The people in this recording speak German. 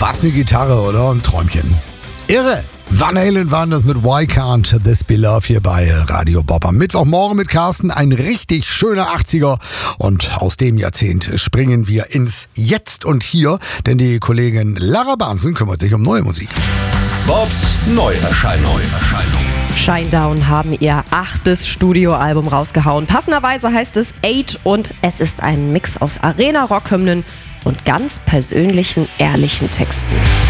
Was eine Gitarre, oder? Ein Träumchen. Irre. Van Halen waren das mit Why Can't This Be Love hier bei Radio Bob. Am Mittwochmorgen mit Carsten, ein richtig schöner 80er. Und aus dem Jahrzehnt springen wir ins Jetzt und Hier, denn die Kollegin Lara Barnsen kümmert sich um neue Musik. Bobs Neuerscheinung. Shinedown haben ihr 8. Studioalbum rausgehauen. Passenderweise heißt es 8 und es ist ein Mix aus Arena-Rock-Hymnen und ganz persönlichen, ehrlichen Texten.